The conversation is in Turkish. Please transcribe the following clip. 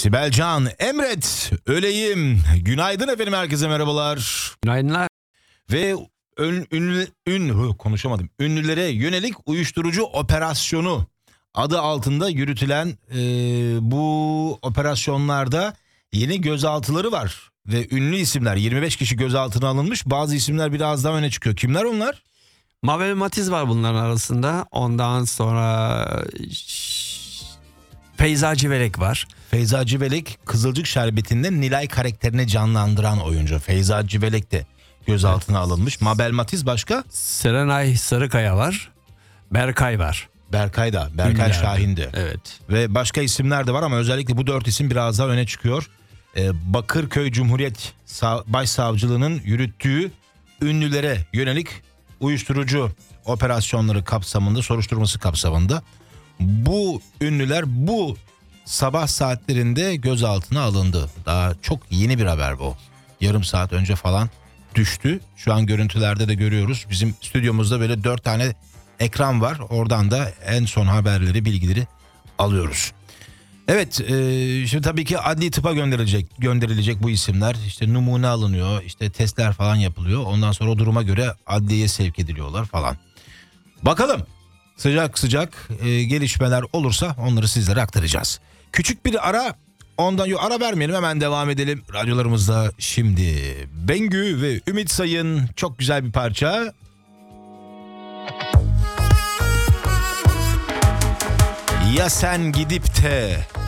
Sibel Can, emret, öleyim. Günaydın efendim, herkese merhabalar. Günaydınlar. Ve ünlülere yönelik uyuşturucu operasyonu adı altında yürütülen bu operasyonlarda yeni gözaltıları var. Ve ünlü isimler, 25 kişi gözaltına alınmış, bazı isimler biraz daha öne çıkıyor. Kimler onlar? Mabel Matiz var bunların arasında. Ondan sonra Feyza Civelek var. Feyza Civelek, Kızılcık Şerbeti'nde Nilay karakterini canlandıran oyuncu. Feyza Civelek de gözaltına alınmış. Mabel Matiz başka? Serenay Sarıkaya var. Berkay var. Berkay Şahin de. Evet. Ve başka isimler de var ama özellikle bu 4 isim biraz daha öne çıkıyor. Bakırköy Cumhuriyet Başsavcılığı'nın yürüttüğü ünlülere yönelik uyuşturucu operasyonları kapsamında, soruşturması kapsamında bu ünlüler bu sabah saatlerinde gözaltına alındı. Daha çok yeni bir haber bu. Yarım saat önce falan düştü. Şu an görüntülerde de görüyoruz. Bizim stüdyomuzda böyle 4 tane ekran var. Oradan da en son haberleri, bilgileri alıyoruz. Evet, şimdi tabii ki adli tıpa gönderilecek bu isimler. İşte numune alınıyor, işte testler falan yapılıyor. Ondan sonra o duruma göre adliyeye sevk ediliyorlar falan. Bakalım, sıcak sıcak gelişmeler olursa onları sizlere aktaracağız. Küçük bir ara, ara vermeyelim, hemen devam edelim. Radyolarımızda şimdi Bengü ve Ümit Sayın, çok güzel bir parça. Ya sen gidip de